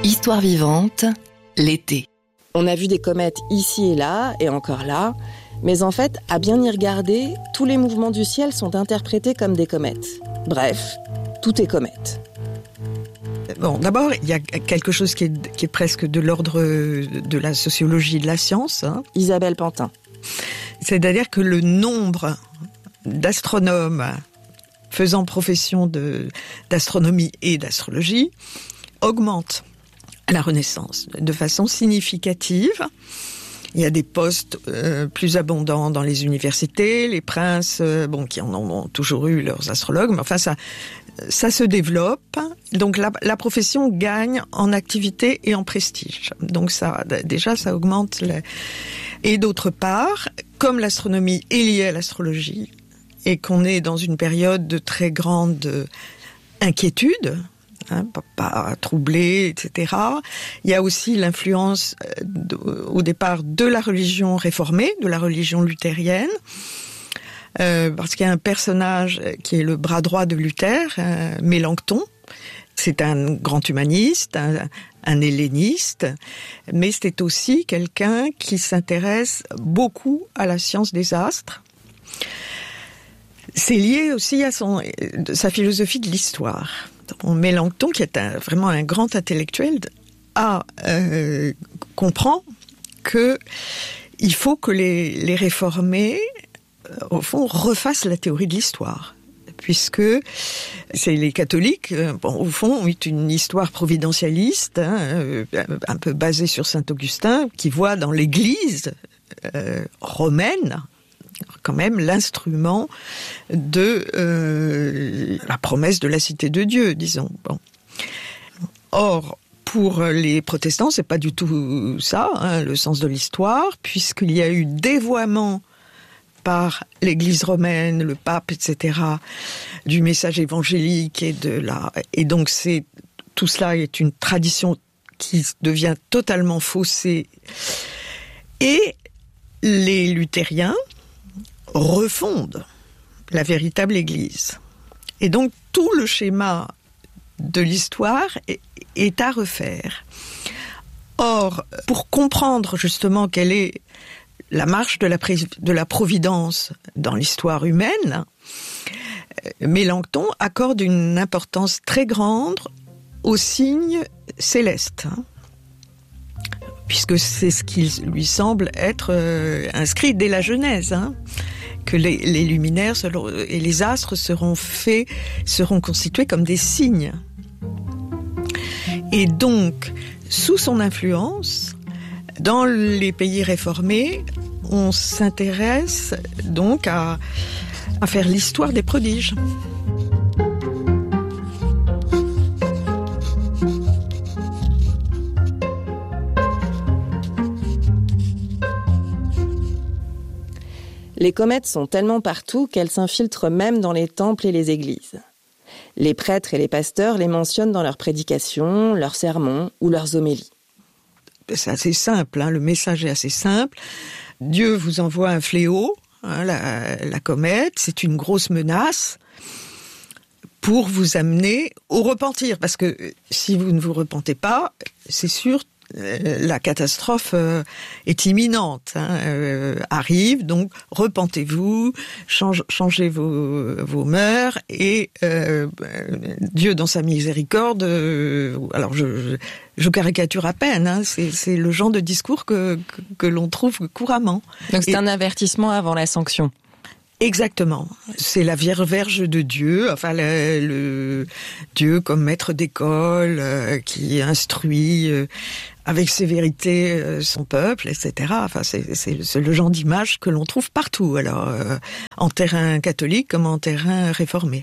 Histoire vivante, l'été. On a vu des comètes ici et là, et encore là, mais en fait, à bien y regarder, tous les mouvements du ciel sont interprétés comme des comètes. Bref, tout est comète. Bon, d'abord, il y a quelque chose qui est presque de l'ordre de la sociologie de la science. Isabelle Pantin. C'est-à-dire que le nombre d'astronomes faisant profession d'astronomie et d'astrologie augmente à la Renaissance de façon significative. Il y a des postes plus abondants dans les universités, les princes, qui en ont toujours eu leurs astrologues, mais enfin ça se développe. Donc la profession gagne en activité et en prestige. Donc ça augmente. Et d'autre part, comme l'astronomie est liée à l'astrologie et qu'on est dans une période de très grande inquiétude, pas troublé, etc. Il y a aussi l'influence au départ de la religion réformée, de la religion luthérienne, parce qu'il y a un personnage qui est le bras droit de Luther, Mélenchon. C'est un grand humaniste, un helléniste, mais c'est aussi quelqu'un qui s'intéresse beaucoup à la science des astres. C'est lié aussi à sa philosophie de l'histoire. Mélenchon, qui est vraiment un grand intellectuel, comprend que il faut que les réformés, au fond, refassent la théorie de l'histoire. Puisque c'est les catholiques, au fond, ont une histoire providentialiste, un peu basée sur Saint-Augustin, qui voit dans l'Église romaine quand même l'instrument de la promesse de la cité de Dieu, disons. Bon. Or, pour les protestants, c'est pas du tout ça, le sens de l'histoire, puisqu'il y a eu dévoiement par l'Église romaine, le pape, etc., du message évangélique et donc tout cela est une tradition qui devient totalement faussée. Et les luthériens refondent la véritable Église. Et donc tout le schéma de l'histoire est à refaire. Or, pour comprendre justement quelle est la marche de la providence dans l'histoire humaine, Mélenchon accorde une importance très grande aux signes célestes, puisque c'est ce qui lui semble être inscrit dès la Genèse, que les luminaires et les astres seront constitués comme des signes. Et donc, sous son influence, dans les pays réformés, on s'intéresse donc à faire l'histoire des prodiges. Les comètes sont tellement partout qu'elles s'infiltrent même dans les temples et les églises. Les prêtres et les pasteurs les mentionnent dans leurs prédications, leurs sermons ou leurs homélies. C'est assez simple, le message est assez simple. Dieu vous envoie un fléau, la comète, c'est une grosse menace pour vous amener au repentir. Parce que si vous ne vous repentez pas, c'est sûr, la catastrophe est imminente, arrive, donc repentez-vous, changez vos mœurs, et Dieu dans sa miséricorde, alors je caricature à peine, c'est le genre de discours que l'on trouve couramment. Donc c'est un avertissement avant la sanction. Exactement. C'est la verge de Dieu, enfin le Dieu comme maître d'école qui instruit avec sévérité son peuple, etc. Enfin c'est le genre d'image que l'on trouve partout. Alors en terrain catholique comme en terrain réformé.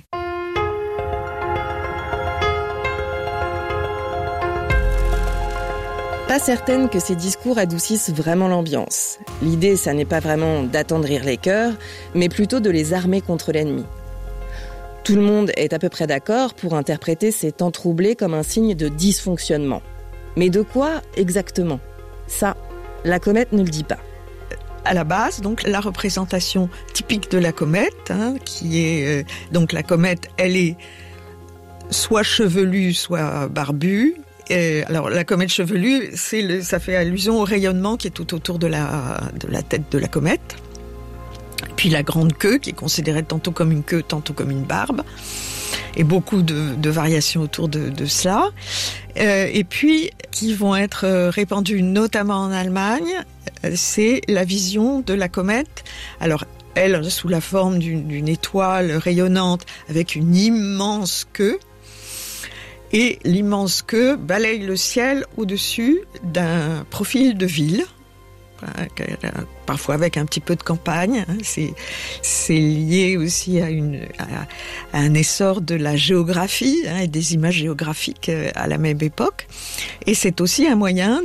Pas certaine que ces discours adoucissent vraiment l'ambiance. L'idée, ça n'est pas vraiment d'attendrir les cœurs, mais plutôt de les armer contre l'ennemi. Tout le monde est à peu près d'accord pour interpréter ces temps troublés comme un signe de dysfonctionnement. Mais de quoi exactement ? Ça, la comète ne le dit pas. À la base, donc, la représentation typique de la comète, qui est... donc la comète, elle est soit chevelue, soit barbue, Alors la comète chevelue, ça fait allusion au rayonnement qui est tout autour de la tête de la comète. Puis la grande queue qui est considérée tantôt comme une queue, tantôt comme une barbe. Et beaucoup de variations autour de cela. Et puis, qui vont être répandues notamment en Allemagne, c'est la vision de la comète. Alors, elle, sous la forme d'une étoile rayonnante avec une immense queue. Et l'immense queue balaye le ciel au-dessus d'un profil de ville, parfois avec un petit peu de campagne. C'est lié aussi à un essor de la géographie et des images géographiques à la même époque. Et c'est aussi un moyen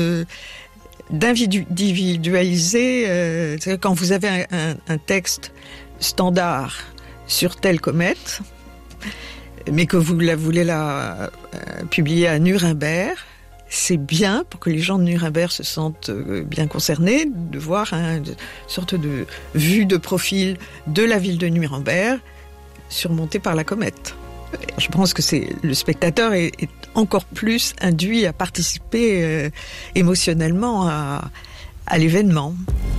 d'individualiser. Quand vous avez un texte standard sur telle comète, mais que vous voulez la publier à Nuremberg, c'est bien, pour que les gens de Nuremberg se sentent bien concernés, de voir une sorte de vue de profil de la ville de Nuremberg surmontée par la comète. Je pense que le spectateur est encore plus induit à participer émotionnellement à l'événement.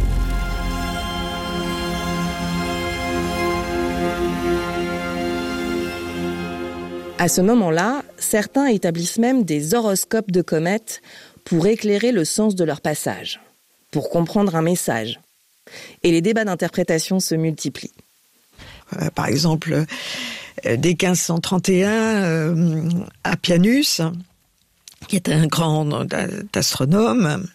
À ce moment-là, certains établissent même des horoscopes de comètes pour éclairer le sens de leur passage, pour comprendre un message. Et les débats d'interprétation se multiplient. Par exemple, dès 1531, Appianus, qui est un grand astronome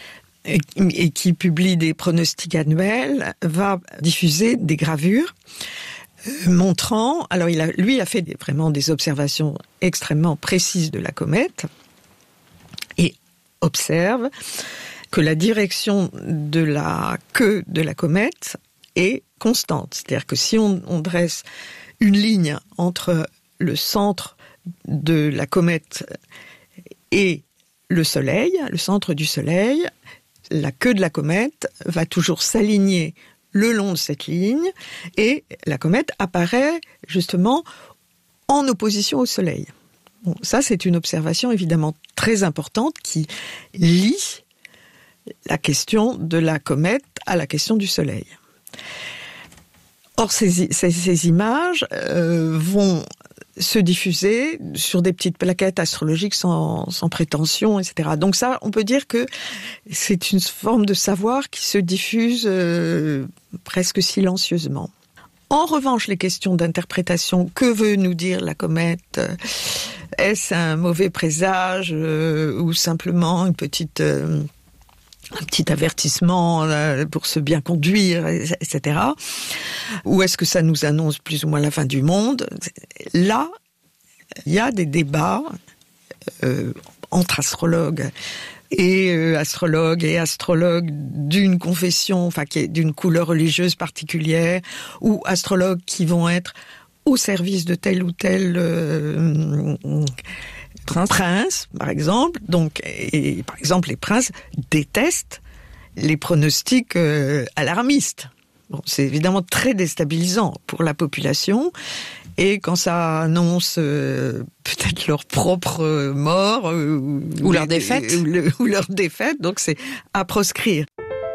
et qui publie des pronostics annuels, va diffuser des gravures montrant, alors lui a fait vraiment des observations extrêmement précises de la comète et observe que la direction de la queue de la comète est constante. C'est-à-dire que si on dresse une ligne entre le centre de la comète et le Soleil, le centre du Soleil, la queue de la comète va toujours s'aligner le long de cette ligne, et la comète apparaît justement en opposition au Soleil. Bon, ça, c'est une observation évidemment très importante qui lie la question de la comète à la question du Soleil. Or, ces images vont se diffuser sur des petites plaquettes astrologiques sans prétention, etc. Donc ça, on peut dire que c'est une forme de savoir qui se diffuse presque silencieusement. En revanche, les questions d'interprétation, que veut nous dire la comète ? Est-ce un mauvais présage ou simplement un petit avertissement pour se bien conduire, etc. Ou est-ce que ça nous annonce plus ou moins la fin du monde ? Là, il y a des débats entre astrologues et astrologues d'une confession, enfin qui est d'une couleur religieuse particulière, ou astrologues qui vont être au service de tel ou tel prince, par exemple. Donc, et par exemple, les princes détestent les pronostics alarmistes. Bon, c'est évidemment très déstabilisant pour la population. Et quand ça annonce peut-être leur propre mort ou leur défaite, ou leur défaite, donc c'est à proscrire.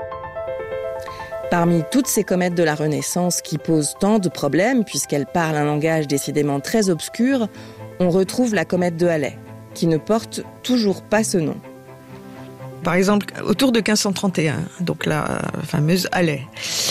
Parmi toutes ces comètes de la Renaissance qui posent tant de problèmes, puisqu'elles parlent un langage décidément très obscur, on retrouve la comète de Halley, qui ne porte toujours pas ce nom. Par exemple, autour de 1531, donc la fameuse Halley,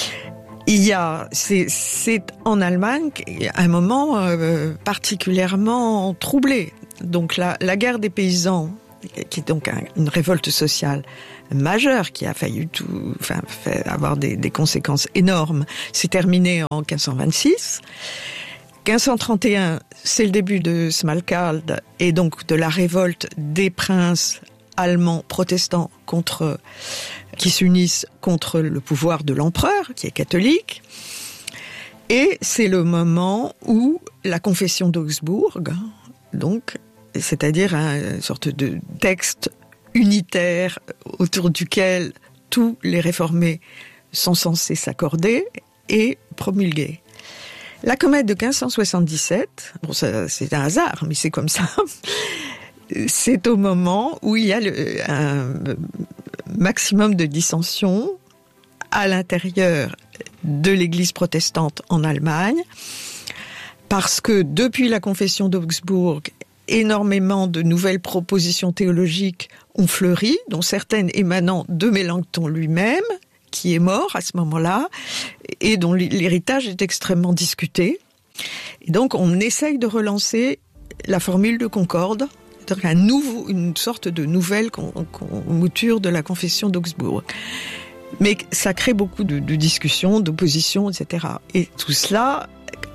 c'est en Allemagne un moment particulièrement troublé. Donc la guerre des paysans, qui est donc une révolte sociale majeure qui a failli avoir des conséquences énormes, s'est terminée en 1526. 1531, c'est le début de Smalkalde et donc de la révolte des princes allemands protestants qui s'unissent contre le pouvoir de l'empereur, qui est catholique. Et c'est le moment où la confession d'Augsbourg, donc, c'est-à-dire une sorte de texte unitaire autour duquel tous les réformés sont censés s'accorder, est promulgué. La comète de 1577, bon, c'est un hasard, mais c'est comme ça, c'est au moment où il y a un maximum de dissensions à l'intérieur de l'Église protestante en Allemagne, parce que depuis la confession d'Augsbourg, énormément de nouvelles propositions théologiques ont fleuri, dont certaines émanant de Mélenchon lui-même, qui est mort à ce moment-là, et dont l'héritage est extrêmement discuté. Et donc on essaye de relancer la formule de concorde, une sorte de nouvelle mouture de la confession d'Augsbourg. Mais ça crée beaucoup de discussions, d'oppositions, etc. Et tout cela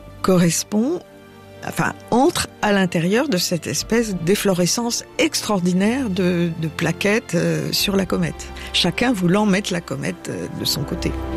entre à l'intérieur de cette espèce d'efflorescence extraordinaire de plaquettes sur la comète. Chacun voulant mettre la comète de son côté.